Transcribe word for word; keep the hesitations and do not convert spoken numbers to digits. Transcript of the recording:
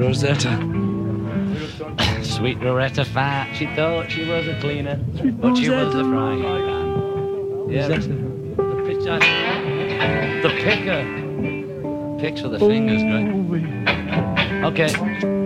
Rosetta. Sweet Loretta Fat, she thought she was a cleaner, Sweet but she was Rosetta. a frying pan. Yeah, Rosetta. the, pitcher, the picker. Picks with the fingers, great. Okay.